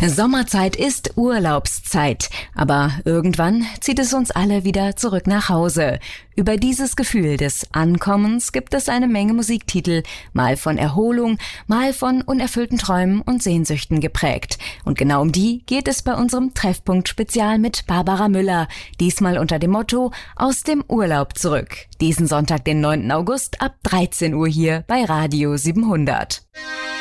Sommerzeit ist Urlaubszeit, aber irgendwann zieht es uns alle wieder zurück nach Hause. Über dieses Gefühl des Ankommens gibt es eine Menge Musiktitel, mal von Erholung, mal von unerfüllten Träumen und Sehnsüchten geprägt. Und genau um die geht es bei unserem Treffpunkt-Spezial mit Barbara Müller, diesmal unter dem Motto Aus dem Urlaub zurück. Diesen Sonntag, den 9. August ab 13 Uhr hier bei Radio 700.